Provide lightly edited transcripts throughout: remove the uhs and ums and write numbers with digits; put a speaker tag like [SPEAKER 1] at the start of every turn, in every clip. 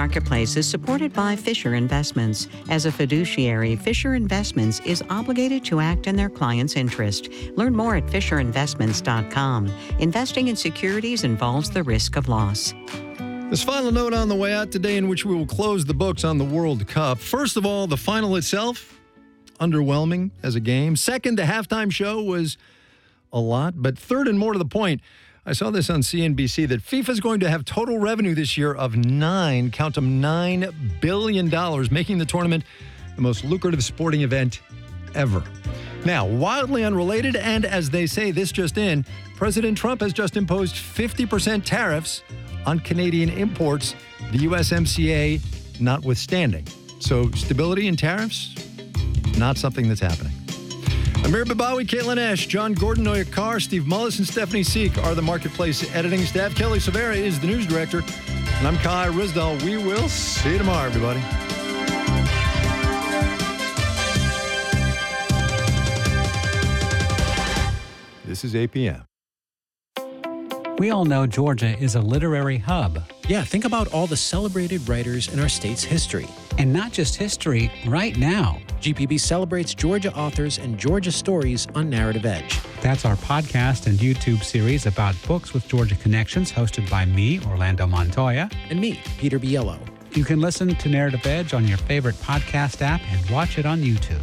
[SPEAKER 1] Marketplace is supported by Fisher Investments. As a fiduciary, Fisher Investments is obligated to act in their client's interest. Learn more at FisherInvestments.com. Investing in securities involves the risk of loss.
[SPEAKER 2] This final note on the way out today, in which we will close the books on the World Cup. First of all, the final itself, underwhelming as a game. Second, the halftime show was a lot. But third, and more to the point, I saw this on CNBC, that FIFA is going to have total revenue this year of $9 billion, making the tournament the most lucrative sporting event ever. Now, wildly unrelated, and as they say, this just in, President Trump has just imposed 50% tariffs on Canadian imports, the USMCA notwithstanding. So stability in tariffs, not something that's happening. Amir Babawi, Caitlin Ash, John Gordon, Noya Carr, Steve Mullis, and Stephanie Seek are the Marketplace editing staff. Kelly Severa is the news director. And I'm Kai Rizdal. We will see you tomorrow, everybody. This is APM.
[SPEAKER 3] We all know Georgia is a literary hub.
[SPEAKER 4] Yeah, think about all the celebrated writers in our state's history.
[SPEAKER 3] And not just history, right now.
[SPEAKER 4] GPB celebrates Georgia authors and Georgia stories on Narrative Edge.
[SPEAKER 3] That's our podcast and YouTube series about books with Georgia connections, hosted by me, Orlando Montoya.
[SPEAKER 4] And me, Peter Biello.
[SPEAKER 3] You can listen to Narrative Edge on your favorite podcast app and watch it on YouTube.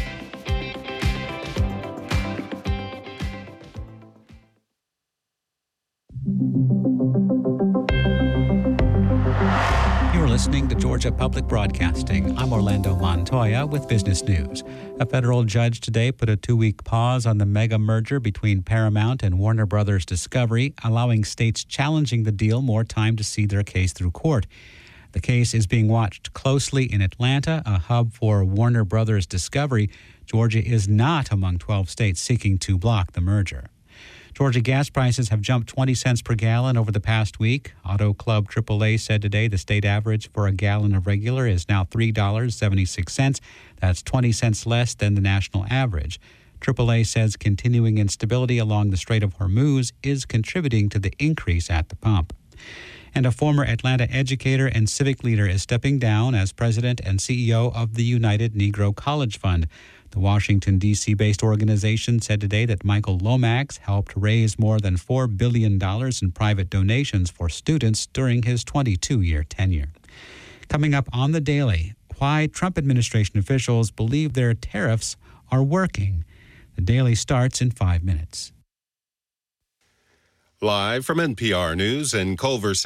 [SPEAKER 3] Listening to Georgia Public Broadcasting. I'm Orlando Montoya with Business News. A federal judge today put a 2-week pause on the mega merger between Paramount and Warner Brothers Discovery, allowing states challenging the deal more time to see their case through court. The case is being watched closely in Atlanta, a hub for Warner Brothers Discovery. Georgia is not among 12 states seeking to block the merger. Georgia gas prices have jumped 20 cents per gallon over the past week. Auto Club AAA said today the state average for a gallon of regular is now $3.76. That's 20 cents less than the national average. AAA says continuing instability along the Strait of Hormuz is contributing to the increase at the pump. And a former Atlanta educator and civic leader is stepping down as president and CEO of the United Negro College Fund. The Washington, D.C.-based organization said today that Michael Lomax helped raise more than $4 billion in private donations for students during his 22-year tenure. Coming up on The Daily, why Trump administration officials believe their tariffs are working. The Daily starts in 5 minutes.
[SPEAKER 5] Live from NPR News in Culver City.